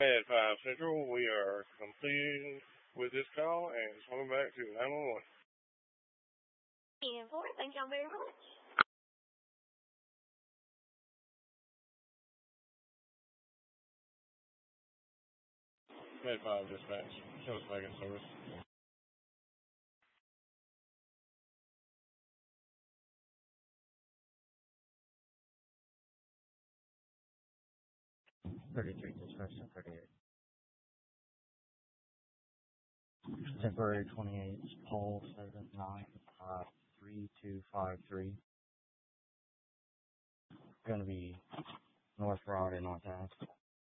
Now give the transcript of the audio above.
At 5 Central, we are completing with this call and swinging back to 911. And for it, thank y'all very much. Med 5 dispatch. Show us back in service. Dispatch 38. Temporary 28, Paul 7953253. Gonna be North Broad and North Ave.